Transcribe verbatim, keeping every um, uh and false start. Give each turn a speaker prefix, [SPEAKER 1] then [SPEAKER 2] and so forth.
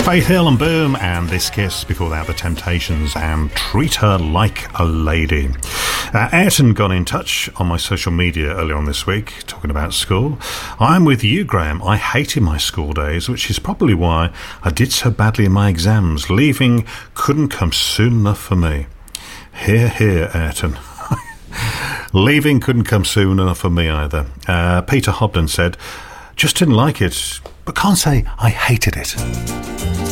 [SPEAKER 1] Faith Hill and Boom, and This Kiss, before that The Temptations and Treat Her Like a Lady. Uh, Ayrton got in touch on my social media earlier on this week talking about school. I'm with you, Graham. I hated my school days, which is probably why I did so badly in my exams. Leaving couldn't come soon enough for me. Hear, hear, Ayrton. Leaving couldn't come soon enough for me either. Uh, Peter Hobden said, just didn't like it, but can't say I hated it.